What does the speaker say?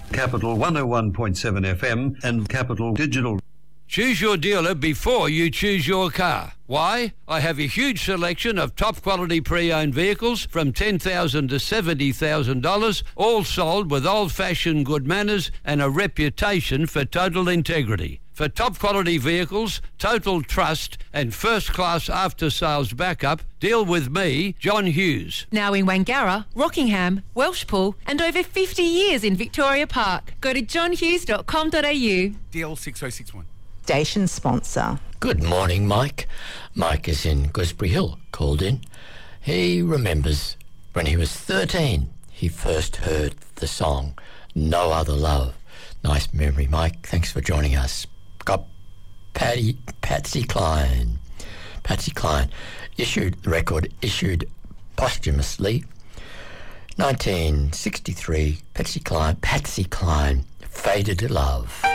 Capital 101.7 FM and Capital Digital. Choose your dealer before you choose your car. Why? I have a huge selection of top quality pre-owned vehicles from $10,000 to $70,000, all sold with old-fashioned good manners and a reputation for total integrity. For top quality vehicles, total trust and first-class after-sales backup, deal with me, John Hughes. Now in Wangara, Rockingham, Welshpool and over 50 years in Victoria Park. Go to johnhughes.com.au. DL 6061. Station sponsor. Good morning, Mike. Mike is in Gooseberry Hill, called in. He remembers when he was 13, he first heard the song No Other Love. Nice memory, Mike. Thanks for joining us. Got Patsy Cline. Patsy Cline issued the record, issued posthumously. 1963, Patsy Cline, Faded to Love.